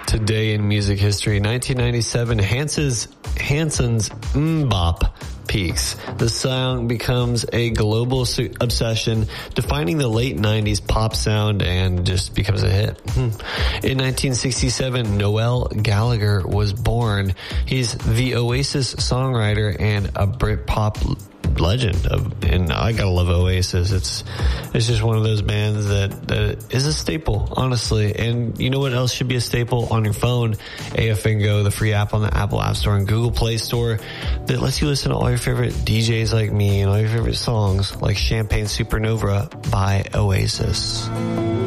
Today in music history, 1997, Hanson's MMMBop peaks. The song becomes a global obsession, defining the late 90s pop sound and just becomes a hit. In 1967, Noel Gallagher was born. He's the Oasis songwriter and a Britpop legend and I gotta love Oasis. It's just one of those bands that is a staple, honestly. And you know what else should be a staple on your phone? AFNGO, the free app on the Apple App Store and Google Play Store that lets you listen to all your favorite DJs like me and all your favorite songs like Champagne Supernova by Oasis.